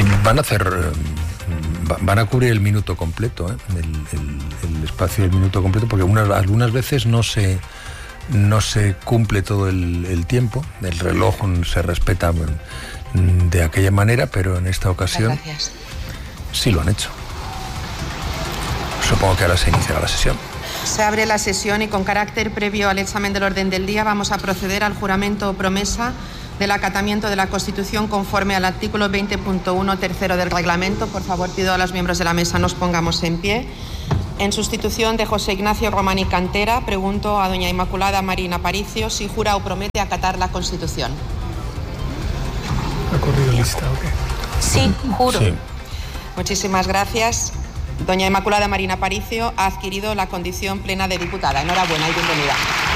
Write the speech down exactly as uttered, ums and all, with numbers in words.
Van a hacer, van a cubrir el minuto completo, ¿eh? el, el, el espacio del minuto completo, porque unas, algunas veces no se, no se cumple todo el, el tiempo, el reloj se respeta de aquella manera, pero en esta ocasión sí lo han hecho. Supongo que ahora se iniciará la sesión. Se abre la sesión y con carácter previo al examen del orden del día vamos a proceder al juramento o promesa del acatamiento de la Constitución conforme al artículo veinte punto uno tercero del reglamento. Por favor, pido a los miembros de la mesa nos pongamos en pie. En sustitución de José Ignacio Román y Cantera, pregunto a doña Inmaculada Marina Aparicio si jura o promete acatar la Constitución. ¿Ha corrido lista o qué? Sí, juro. Sí. Muchísimas gracias. Doña Inmaculada Marina Aparicio ha adquirido la condición plena de diputada. Enhorabuena y bienvenida.